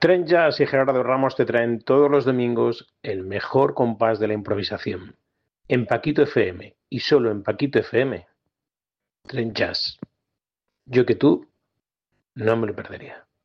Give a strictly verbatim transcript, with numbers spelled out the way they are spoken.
Trent Jazz y Gerardo Ramos te traen todos los domingos el mejor compás de la improvisación. En Paquito F M y solo en Paquito F M, Trent Jazz. Yo que tú no me lo perdería.